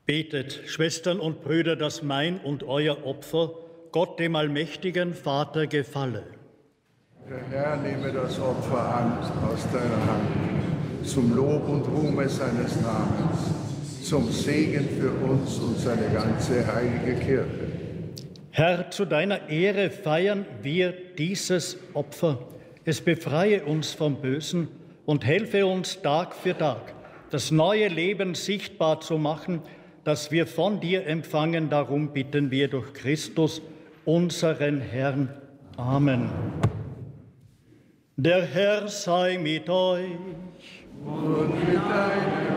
Betet, Schwestern und Brüder, dass mein und euer Opfer Gott, dem allmächtigen Vater, gefalle. Der Herr nehme das Opfer an aus deiner Hand, zum Lob und Ruhme seines Namens, zum Segen für uns und seine ganze heilige Kirche. Herr, zu deiner Ehre feiern wir dieses Opfer. Es befreie uns vom Bösen und helfe uns Tag für Tag, das neue Leben sichtbar zu machen, das wir von dir empfangen. Darum bitten wir durch Christus, unseren Herrn. Amen. Der Herr sei mit euch. Und mit deinem